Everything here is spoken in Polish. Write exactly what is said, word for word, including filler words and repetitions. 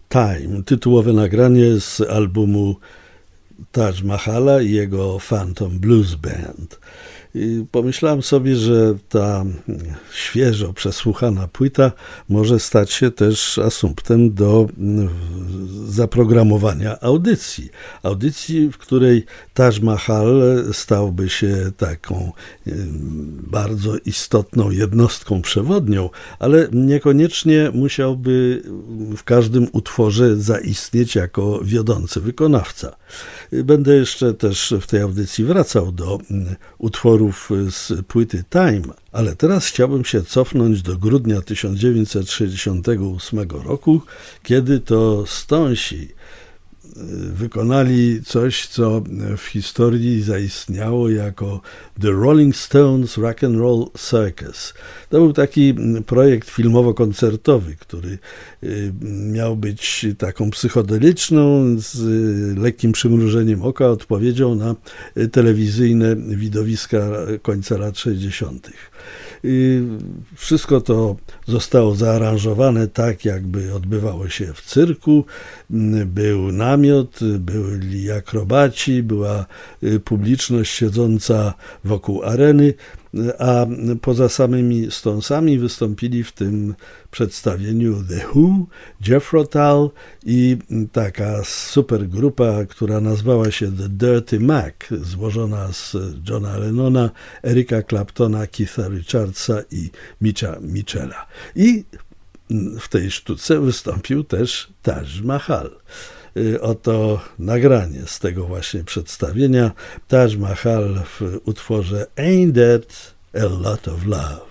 Time, tytułowe nagranie z albumu Taj Mahala i jego Phantom Blues Band. I pomyślałem sobie, że ta świeżo przesłuchana płyta może stać się też asumptem do zaprogramowania audycji. Audycji, w której Taj Mahal stałby się taką bardzo istotną jednostką przewodnią, ale niekoniecznie musiałby w każdym utworze zaistnieć jako wiodący wykonawca. Będę jeszcze też w tej audycji wracał do utworów z płyty Time, ale teraz chciałbym się cofnąć do grudnia tysiąc dziewięćset sześćdziesiątego ósmego roku, kiedy to Stonesi wykonali coś, co w historii zaistniało jako The Rolling Stones Rock and Roll Circus. To był taki projekt filmowo-koncertowy, który miał być taką psychodeliczną, z lekkim przymrużeniem oka odpowiedzią na telewizyjne widowiska końca lat sześćdziesiątych. Wszystko to zostało zaaranżowane tak, jakby odbywało się w cyrku. Był namiot, byli akrobaci, była publiczność siedząca wokół areny, a poza samymi Stonesami wystąpili w tym przedstawieniu The Who, Jethro Tull i taka super grupa, która nazwała się The Dirty Mac, złożona z Johna Lennona, Erika Claptona, Keitha Richardsa i Mitcha Mitchella. I w tej sztuce wystąpił też Taj Mahal. Oto nagranie z tego właśnie przedstawienia. Taj Mahal w utworze Ain't That a Lot of Love.